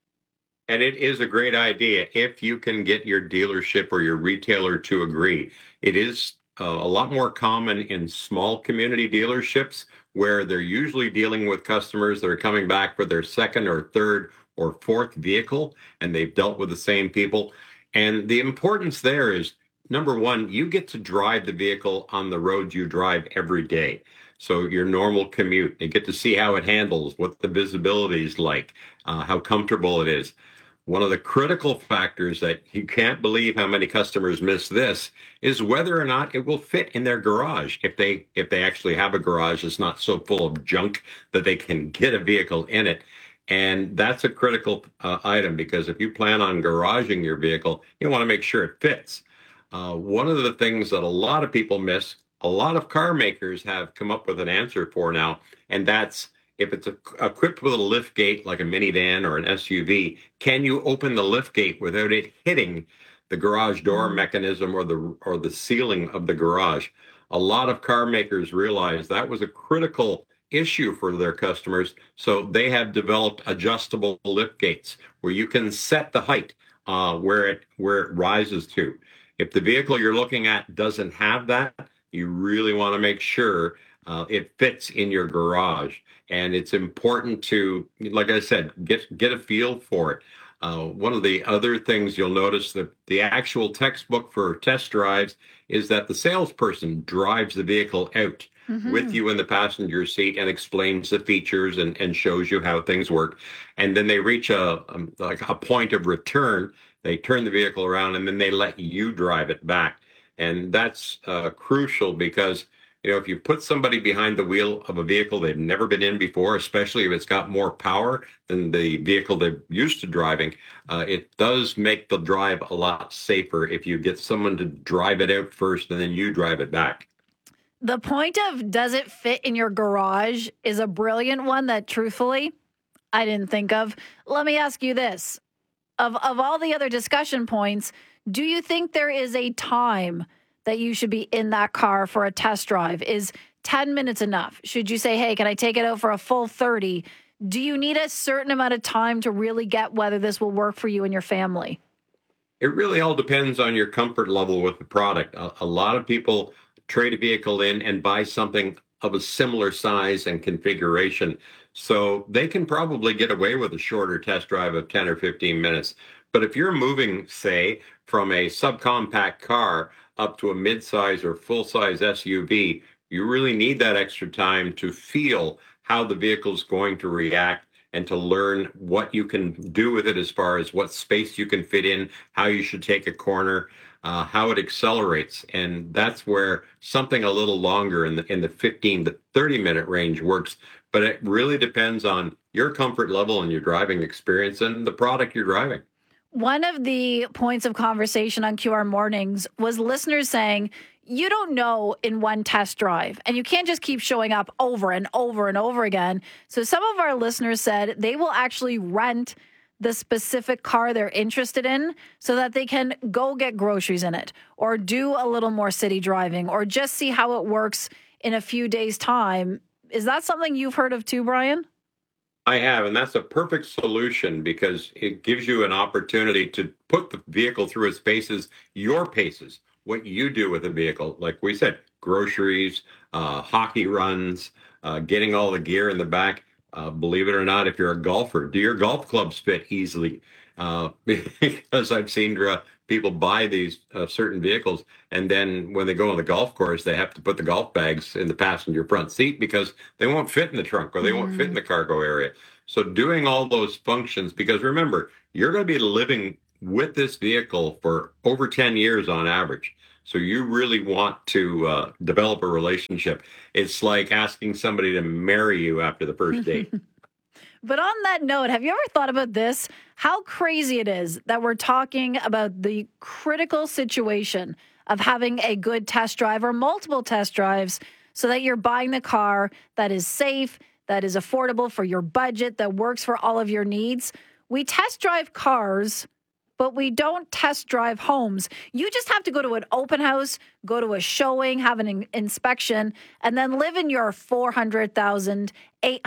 And it is a great idea if you can get your dealership or your retailer to agree. It is a lot more common in small community dealerships where they're usually dealing with customers that are coming back for their second or third or fourth vehicle, and they've dealt with the same people. And the importance there is, number one, you get to drive the vehicle on the roads you drive every day. So your normal commute, you get to see how it handles, what the visibility is like, how comfortable it is. One of the critical factors that you can't believe how many customers miss this is whether or not it will fit in their garage. If they actually have a garage that's not so full of junk that they can get a vehicle in it. And that's a critical item because if you plan on garaging your vehicle, you want to make sure it fits. One of the things that a lot of people miss, a lot of car makers have come up with an answer for now, and that's if it's equipped with a lift gate like a minivan or an SUV, can you open the lift gate without it hitting the garage door mechanism or the ceiling of the garage? A lot of car makers realized that was a critical issue for their customers, so they have developed adjustable lift gates where you can set the height where it rises to. If the vehicle you're looking at doesn't have that, you really want to make sure it fits in your garage. And it's important to, like I said, get a feel for it. One of the other things you'll notice that the actual textbook for test drives is that the salesperson drives the vehicle out with you in the passenger seat and explains the features and shows you how things work. And then they reach a point of return. They turn the vehicle around and then they let you drive it back. And that's crucial because if you put somebody behind the wheel of a vehicle they've never been in before, especially if it's got more power than the vehicle they're used to driving, it does make the drive a lot safer if you get someone to drive it out first and then you drive it back. The point of does it fit in your garage is a brilliant one that truthfully I didn't think of. Let me ask you this. Of all the other discussion points, do you think there is a time that you should be in that car for a test drive? Is 10 minutes enough? Should you say, hey, can I take it out for a full 30? Do you need a certain amount of time to really get whether this will work for you and your family? It really all depends on your comfort level with the product. A lot of people trade a vehicle in and buy something of a similar size and configuration. So they can probably get away with a shorter test drive of 10 or 15 minutes. But if you're moving, say, from a subcompact car up to a midsize or full-size SUV, you really need that extra time to feel how the vehicle is going to react and to learn what you can do with it as far as what space you can fit in, how you should take a corner. how it accelerates. And that's where something a little longer in the 15 to 30 minute range works. But it really depends on your comfort level and your driving experience and the product you're driving. One of the points of conversation on QR Mornings was listeners saying, you don't know in one test drive, and you can't just keep showing up over and over and over again. So some of our listeners said they will actually rent the specific car they're interested in so that they can go get groceries in it or do a little more city driving or just see how it works in a few days' time. Is that something you've heard of too, Brian? I have, and that's a perfect solution because it gives you an opportunity to put the vehicle through its paces, your paces, what you do with the vehicle. Like we said, groceries, hockey runs, getting all the gear in the back. Believe it or not, if you're a golfer, do your golf clubs fit easily? Because I've seen people buy these certain vehicles, and then when they go on the golf course, they have to put the golf bags in the passenger front seat because they won't fit in the trunk or they won't fit in the cargo area. So doing all those functions, because remember, you're going to be living with this vehicle for over 10 years on average. So you really want to develop a relationship. It's like asking somebody to marry you after the first date. But on that note, have you ever thought about this? How crazy it is that we're talking about the critical situation of having a good test drive or multiple test drives so that you're buying the car that is safe, that is affordable for your budget, that works for all of your needs. We test drive cars, but we don't test drive homes. You just have to go to an open house, go to a showing, have an inspection, and then live in your $400,000, $800,000,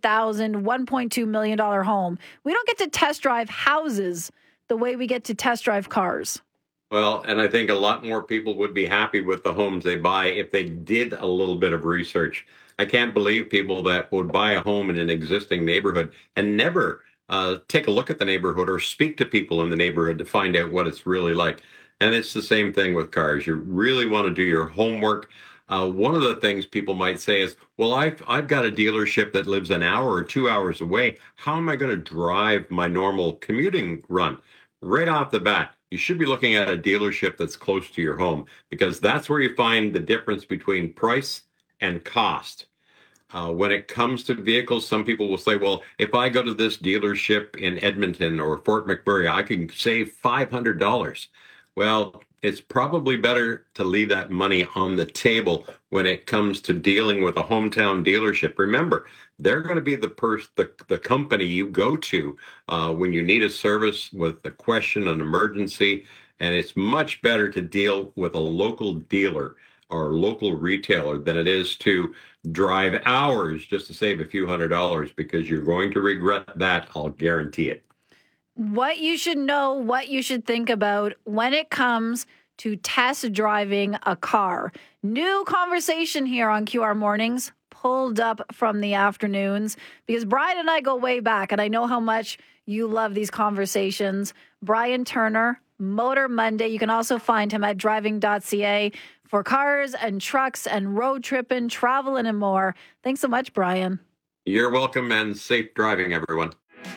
$1.2 million home. We don't get to test drive houses the way we get to test drive cars. Well, and I think a lot more people would be happy with the homes they buy if they did a little bit of research. I can't believe people that would buy a home in an existing neighborhood and never take a look at the neighborhood or speak to people in the neighborhood to find out what it's really like. And it's the same thing with cars. You really want to do your homework. One of the things people might say is, well, I've got a dealership that lives an hour or 2 hours away. How am I going to drive my normal commuting run? Right off the bat, you should be looking at a dealership that's close to your home because that's where you find the difference between price and cost. When it comes to vehicles, some people will say, well, if I go to this dealership in Edmonton or Fort McMurray, I can save $500. Well, it's probably better to leave that money on the table when it comes to dealing with a hometown dealership. Remember, they're going to be the company you go to when you need a service with a question, an emergency, and it's much better to deal with a local dealer or local retailer than it is to drive hours just to save a few $100s because you're going to regret that. I'll guarantee it. What you should know, what you should think about when it comes to test driving a car. New conversation here on QR Mornings, pulled up from the afternoons, because Brian and I go way back, and I know how much you love these conversations. Brian Turner, Motor Monday. You can also find him at driving.ca for cars and trucks and road tripping, traveling, and more. Thanks so much, Brian. You're welcome, and safe driving, everyone.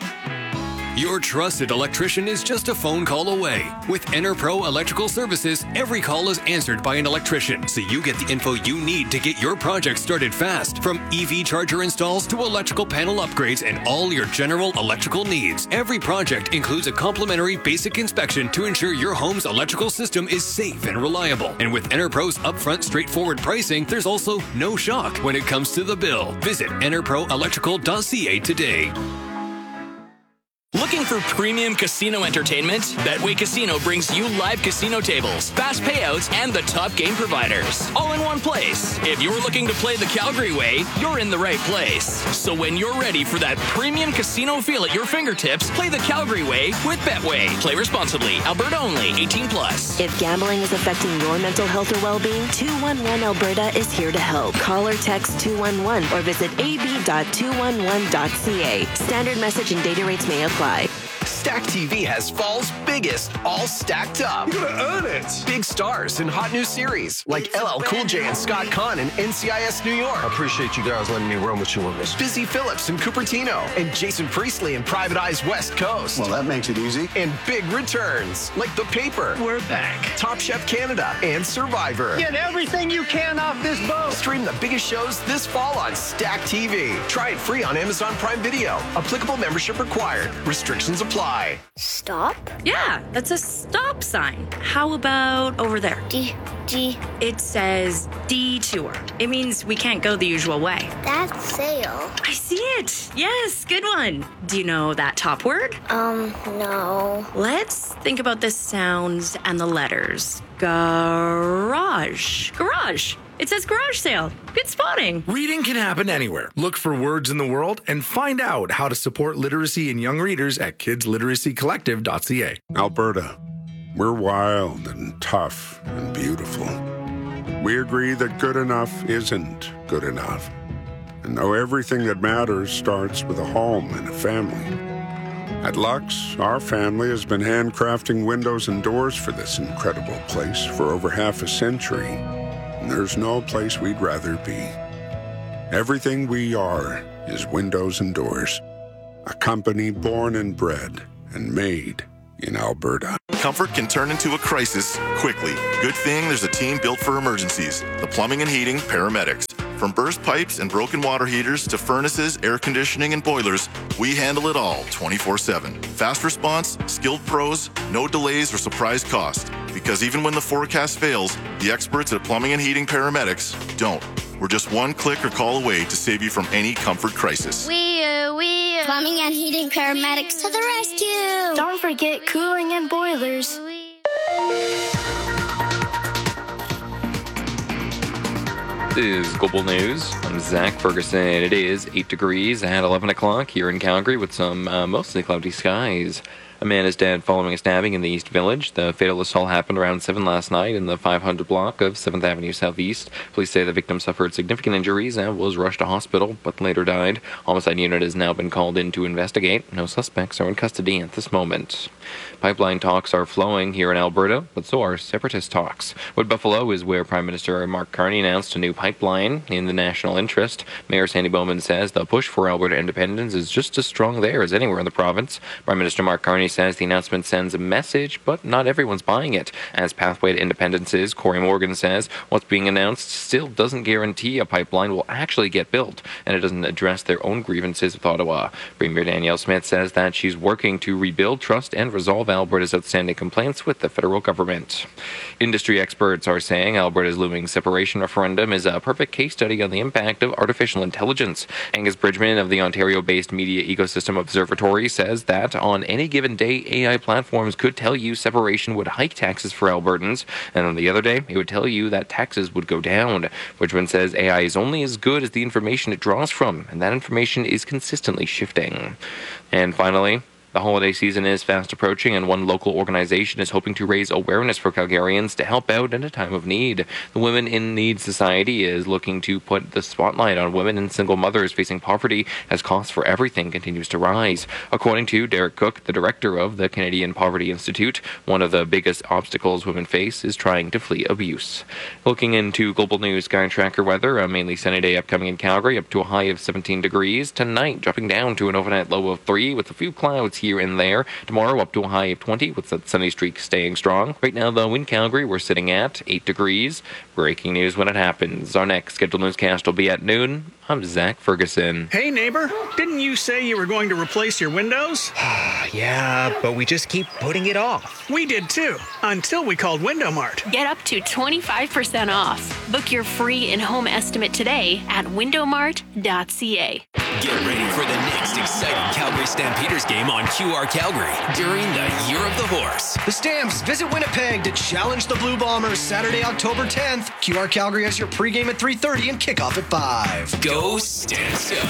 Your trusted electrician is just a phone call away. With EnerPro Electrical Services, every call is answered by an electrician, so you get the info you need to get your project started fast. From EV charger installs to electrical panel upgrades and all your general electrical needs. Every project includes a complimentary basic inspection to ensure your home's electrical system is safe and reliable. And with EnerPro's upfront straightforward pricing, there's also no shock when it comes to the bill. Visit enerproelectrical.ca today. Looking for premium casino entertainment? Betway Casino brings you live casino tables, fast payouts, and the top game providers, all in one place. If you're looking to play the Calgary way, you're in the right place. So when you're ready for that premium casino feel at your fingertips, play the Calgary way with Betway. Play responsibly. Alberta only. 18+. If gambling is affecting your mental health or well-being, 211 Alberta is here to help. Call or text 211 or visit ab.211.ca. Standard message and data rates may apply. Stack TV has fall's biggest, all stacked up. You're gonna earn it. Big stars in hot new series like LL Cool J and Scott Conn in NCIS New York. I appreciate you guys letting me run with you on this. Busy Phillips in Cupertino and Jason Priestley in Private Eye's West Coast. Well, that makes it easy. And big returns like The Paper. We're back. Top Chef Canada and Survivor. Get everything you can off this boat. Stream the biggest shows this fall on Stack TV. Try it free on Amazon Prime Video. Applicable membership required. Restrictions apply. Stop? Yeah, that's a stop sign. How about over there? D. It says detour. It means we can't go the usual way. That's sail. I see it. Yes, good one. Do you know that top word? No. Let's think about the sounds and the letters. Garage. Garage. It says garage sale. Good spotting. Reading can happen anywhere. Look for words in the world and find out how to support literacy in young readers at kidsliteracycollective.ca. Alberta, we're wild and tough and beautiful. We agree that good enough isn't good enough. And though everything that matters starts with a home and a family. At Lux, our family has been handcrafting windows and doors for this incredible place for over half a century. There's no place we'd rather be. Everything we are is windows and doors. A company born and bred and made in Alberta. Comfort can turn into a crisis quickly. Good thing there's a team built for emergencies. The Plumbing and Heating Paramedics. From burst pipes and broken water heaters to furnaces, air conditioning, and boilers, we handle it all 24/7. Fast response, skilled pros, no delays or surprise cost. Because even when the forecast fails, the experts at Plumbing and Heating Paramedics don't. We're just one click or call away to save you from any comfort crisis. We Plumbing and Heating Paramedics to the rescue. Don't forget cooling and boilers. This is Global News. I'm Zach Ferguson. It is 8 degrees at 11 o'clock here in Calgary with some mostly cloudy skies. A man is dead following a stabbing in the East Village. The fatal assault happened around 7 last night in the 500 block of 7th Avenue Southeast. Police say the victim suffered significant injuries and was rushed to hospital, but later died. Homicide unit has now been called in to investigate. No suspects are in custody at this moment. Pipeline talks are flowing here in Alberta, but so are separatist talks. Wood Buffalo is where Prime Minister Mark Carney announced a new pipeline in the national interest. Mayor Sandy Bowman says the push for Alberta independence is just as strong there as anywhere in the province. Prime Minister Mark Carney says the announcement sends a message, but not everyone's buying it. As Pathway to Independence is, Corey Morgan says what's being announced still doesn't guarantee a pipeline will actually get built, and it doesn't address their own grievances with Ottawa. Premier Danielle Smith says that she's working to rebuild trust and resolve Alberta's outstanding complaints with the federal government. Industry experts are saying Alberta's looming separation referendum is a perfect case study on the impact of artificial intelligence. Angus Bridgman of the Ontario-based Media Ecosystem Observatory says that on any given day, AI platforms could tell you separation would hike taxes for Albertans, and on the other day, it would tell you that taxes would go down. Bridgman says AI is only as good as the information it draws from, and that information is consistently shifting. And finally, the holiday season is fast approaching, and one local organization is hoping to raise awareness for Calgarians to help out in a time of need. The Women in Need Society is looking to put the spotlight on women and single mothers facing poverty as costs for everything continues to rise. According to Derek Cook, the director of the Canadian Poverty Institute, one of the biggest obstacles women face is trying to flee abuse. Looking into Global News Sky Tracker weather, a mainly sunny day upcoming in Calgary, up to a high of 17 degrees. Tonight, dropping down to an overnight low of 3 with a few clouds here and there. Tomorrow up to a high of 20 with that sunny streak staying strong. Right now though in Calgary we're sitting at 8 degrees. Breaking news when it happens. Our next scheduled newscast will be at noon. I'm Zach Ferguson. Hey neighbor, didn't you say you were going to replace your windows? Yeah, but we just keep putting it off. We did too, until we called Window Mart. Get up to 25% off. Book your free in-home estimate today at windowmart.ca. Get ready for the next exciting Calgary Stampeders game on QR Calgary during the Year of the Horse. The Stamps visit Winnipeg to challenge the Blue Bombers Saturday, October 10th. QR Calgary has your pregame at 3:30 and kickoff at 5. Go Stamps Go!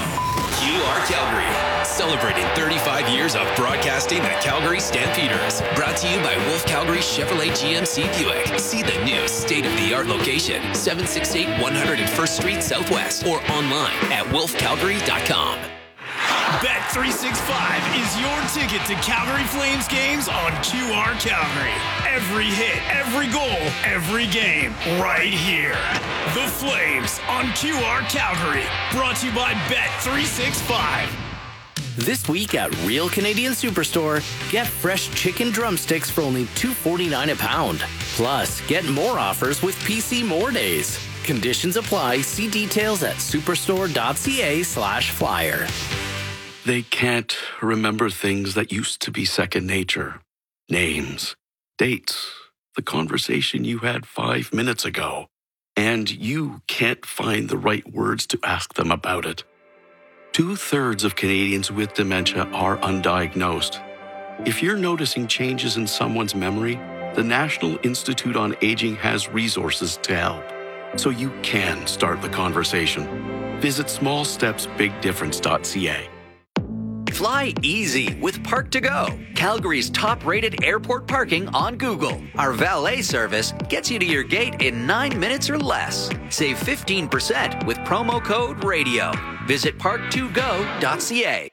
QR Calgary, celebrating 35 years of broadcasting the Calgary Stampeders. Brought to you by Wolf Calgary Chevrolet GMC Buick. See the new state-of-the-art location, 768 101st Street Southwest, or online at wolfcalgary.com. Bet365 is your ticket to Calgary Flames games on QR Calgary. Every hit, every goal, every game, right here. The Flames on QR Calgary. Brought to you by Bet365. This week at Real Canadian Superstore, get fresh chicken drumsticks for only $2.49 a pound. Plus, get more offers with PC More Days. Conditions apply. See details at superstore.ca/flyer. They can't remember things that used to be second nature. Names, dates, the conversation you had 5 minutes ago. And you can't find the right words to ask them about it. 2/3 of Canadians with dementia are undiagnosed. If you're noticing changes in someone's memory, the National Institute on Aging has resources to help, so you can start the conversation. Visit smallstepsbigdifference.ca. Fly easy with Park2Go, Calgary's top-rated airport parking on Google. Our valet service gets you to your gate in 9 minutes or less. Save 15% with promo code RADIO. Visit park2go.ca.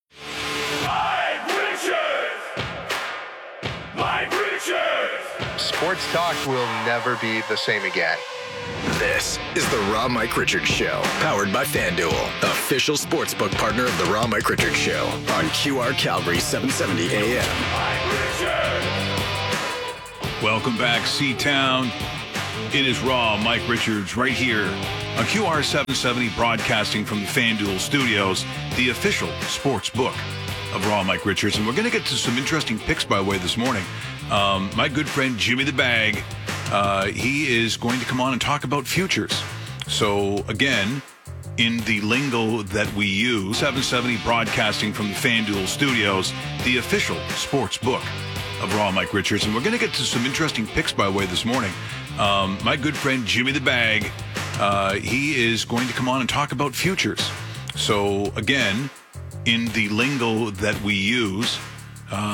My Richards! Sports talk will never be the same again. This is the Raw Mike Richards Show, powered by FanDuel, official sportsbook partner of the Raw Mike Richards Show on QR Calgary 770 AM. Welcome back, C-Town. It is Raw Mike Richards right here on QR 770, broadcasting from the FanDuel Studios, the official sports book of Raw Mike Richards. And we're going to get to some interesting picks by way this morning. My good friend Jimmy the Bag, he is going to come on and talk about futures. So again, in the lingo that we use, 770 broadcasting from the FanDuel Studios, the official sports book of Raw Mike Richards. And we're going to get to some interesting picks by way this morning. My good friend Jimmy the Bag, he is going to come on and talk about futures. So again, in the lingo that we use,